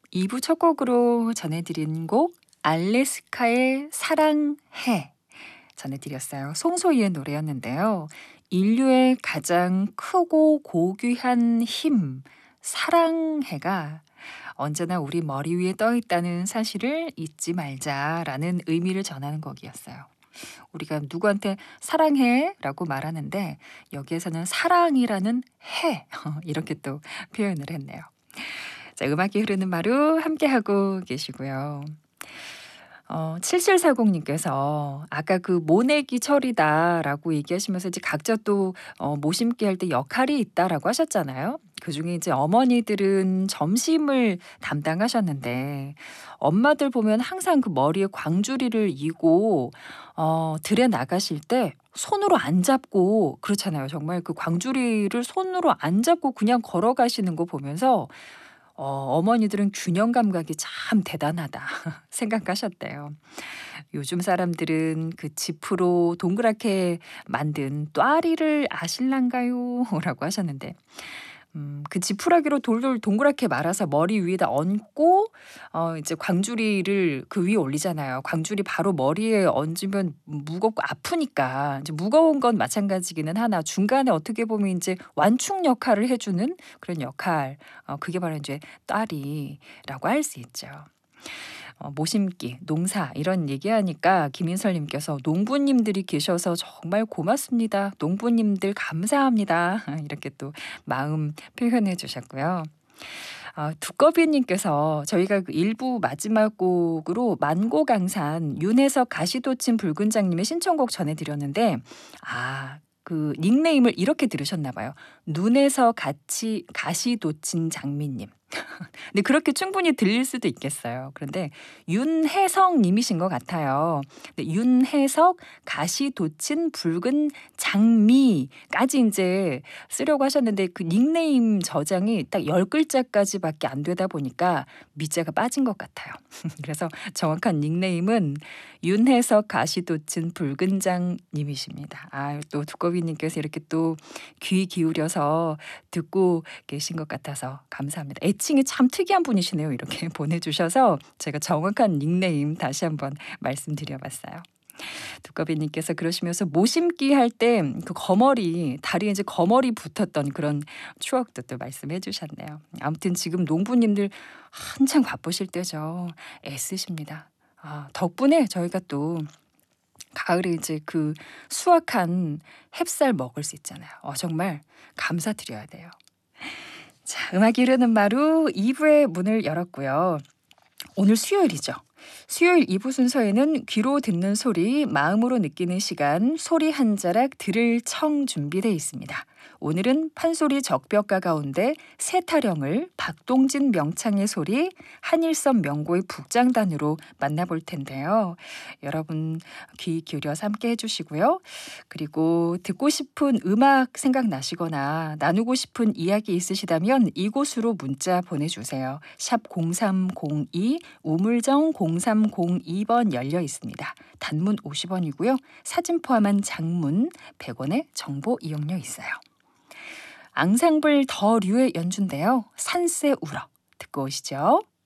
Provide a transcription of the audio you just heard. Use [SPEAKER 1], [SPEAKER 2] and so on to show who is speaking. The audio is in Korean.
[SPEAKER 1] 2부 첫 곡으로 전해드린 곡 알래스카의 사랑해 전해드렸어요. 송소희의 노래였는데요. 인류의 가장 크고 고귀한 힘, 사랑해가 언제나 우리 머리 위에 떠 있다는 사실을 잊지 말자라는 의미를 전하는 곡이었어요. 우리가 누구한테 사랑해라고 말하는데 여기에서는 사랑이라는 해 이렇게 또 표현을 했네요. 자, 음악이 흐르는 마루 함께하고 계시고요. 7740님께서 아까 그 모내기 철이다라고 얘기하시면서 이제 각자 또 모심기 할 때 역할이 있다라고 하셨잖아요. 그중에 이제 어머니들은 점심을 담당하셨는데 엄마들 보면 항상 그 머리에 광주리를 이고 들에 나가실 때 손으로 안 잡고 그렇잖아요. 정말 그 광주리를 손으로 안 잡고 그냥 걸어가시는 거 보면서 어머니들은 균형 감각이 참 대단하다 생각하셨대요. 요즘 사람들은 그 지프로 동그랗게 만든 또아리를 아실랑가요? 라고 하셨는데 그 지푸라기로 돌돌 동그랗게 말아서 머리 위에다 얹고 이제 광주리를 그 위에 올리잖아요. 광주리 바로 머리에 얹으면 무겁고 아프니까 이제 무거운 건 마찬가지기는 하나 중간에 어떻게 보면 이제 완충 역할을 해 주는 그런 역할 그게 바로 이제 딸이라고 할 수 있죠. 모심기, 농사 이런 얘기하니까 김인설 님께서 "농부님들이 계셔서 정말 고맙습니다. 농부님들 감사합니다." 이렇게 또 마음 표현해 주셨고요. 두꺼비 님께서 저희가 그 1부 마지막 곡으로 만고강산 윤혜석 가시돋친 붉은 장님의 신청곡 전해 드렸는데 그 닉네임을 이렇게 들으셨나 봐요. 눈에서 같이 가시돋친 장미님. 근데 그렇게 충분히 들릴 수도 있겠어요. 그런데 윤혜석 님이신 것 같아요. 근데 윤혜석 가시돋친 붉은 장미까지 인제 쓰려고 하셨는데 그 닉네임 저장이 딱 10글자까지밖에 안 되다 보니까 미자가 빠진 것 같아요. 그래서 정확한 닉네임은 윤혜석 가시돋친 붉은 장 님이십니다. 또 두꺼비 님께서 이렇게 또 귀 기울여서 듣고 계신 것 같아서 감사합니다. 애칭이 참 특이한 분이시네요. 이렇게 보내주셔서 제가 정확한 닉네임 다시 한번 말씀드려 봤어요. 두꺼비님께서 그러시면서 모심기 할 때 그 거머리 다리에 이제 거머리 붙었던 그런 추억도 또 말씀해 주셨네요. 아무튼 지금 농부님들 한창 바쁘실 때죠. 애쓰십니다. 덕분에 저희가 또 가을에 이제 그 수확한 햅쌀 먹을 수 있잖아요. 정말 감사드려야 돼요. 자, 음악이 흐르는 마루 2부의 문을 열었고요. 오늘 수요일이죠. 수요일 2부 순서에는 귀로 듣는 소리, 마음으로 느끼는 시간, 소리 한 자락 들을 청 준비되어 있습니다. 오늘은 판소리 적벽가 가운데 새타령을 박동진 명창의 소리, 한일섬 명고의 북장단으로 만나볼 텐데요. 여러분 귀 기울여서 함께 해주시고요. 그리고 듣고 싶은 음악 생각나시거나 나누고 싶은 이야기 있으시다면 이곳으로 문자 보내주세요. 샵 0302 우물정 0302번 열려 있습니다. 단문 50원이고요. 사진 포함한 장문 100원의 정보 이용료 있어요. 앙상블 더 류의 연주인데요. 산새 울어 듣고 오시죠.